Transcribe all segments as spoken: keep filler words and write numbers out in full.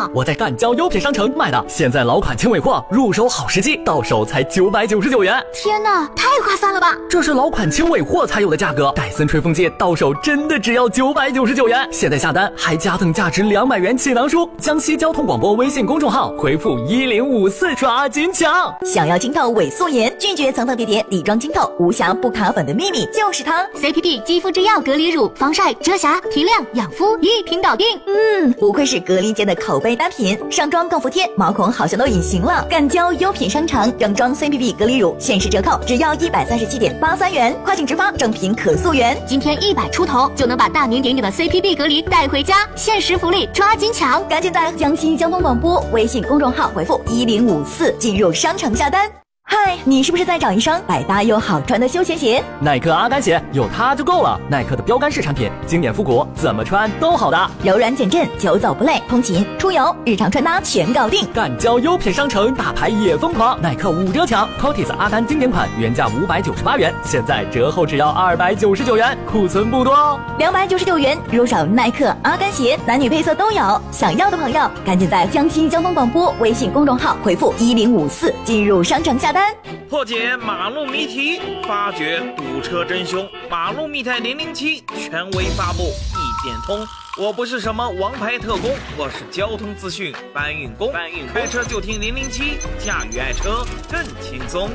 呢？ 我在赣交优品商城买的，现在老款轻尾货，入手好时机，到手才九百九十九元。 天哪，太划算了吧！ 这是老款轻尾货才有的价格，戴森吹风机到手真的只要九百九十九元。现在下单还加赠价值两百元气囊书。江西交通广播微信公众号回复一零五四抓紧抢。 想要清透伪素颜，拒绝层层叠叠底妆清透，无瑕不卡粉的秘密就是它。 C P P 肌肤之钥隔离乳，防晒、遮瑕、提亮、养肤一瓶搞定。 嗯，不愧是隔离间的口碑单品，上妆更服帖，毛孔好像都隐形了。赣交优品商城整装 C P P 隔离乳限时折扣，只要一百三十七点八三元，快请直发，正品可溯源。 今天一百出头就能把大名鼎鼎的 C P P 隔离带回家，限时福利抓紧抢！ 赶紧在江西交通广播微信公众号回复一零五四进入商城下单。嗨，你是不是在找一双百搭又好穿的休闲鞋？ 耐克阿甘鞋有它就够了。耐克的标杆式产品，经典复古，怎么穿都好搭， 柔软减震，久走不累，通勤、出游、日常穿搭全搞定。 赣交优品商城大牌也疯狂，耐克五折抢 ，Cortez 阿甘经典款原价五百九十八元，现在折后只要二百九十九元，库存不多哦。 两百九十九元入手耐克阿甘鞋，男女配色都有。想要的朋友，赶紧在江西交通广播微信公众号回复一零五四进入商城下单。 破解马路谜题，发掘堵车真凶。马路密探零零七权威发布，意见通。我不是什么王牌特工，我是交通资讯搬运工。搬运开车就听零零七，驾驭爱车更轻松。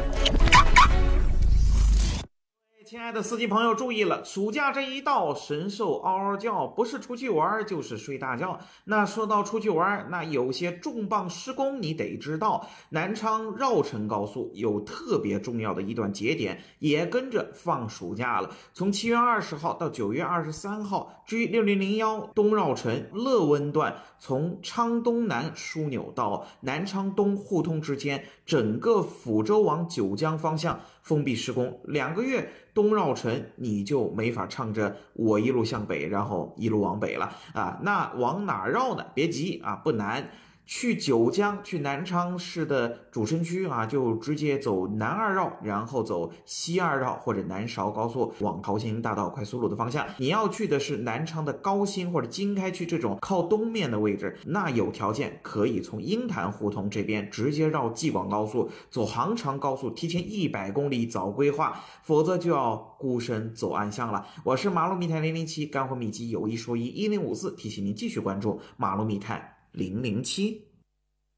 亲爱的司机朋友注意了，暑假这一到，神兽嗷嗷叫，不是出去玩就是睡大觉。那说到出去玩，那有些重磅施工你得知道。南昌绕城高速有特别重要的一段节点，也跟着放暑假了。从七月二十号到九月二十三号 ，G 六零零一东绕城乐温段，从昌东南枢纽到南昌东互通之间，整个抚州往九江方向封闭施工，两个月。东绕城你就没法唱着我一路向北，然后一路往北了啊！那往哪绕呢？别急啊，不难。去九江，去南昌市的主城区啊，就直接走南二绕，然后走西二绕或者南韶高速往桃兴大道快速路的方向。你要去的是南昌的高新或者经开区这种靠东面的位置，那有条件可以从鹰潭胡同这边直接绕济广高速，走杭长高速，提前一百公里早规划，否则就要孤身走暗巷了。我是马路密探零零七，干货秘籍有一说一，一零五四提醒您继续关注马路密探零零七。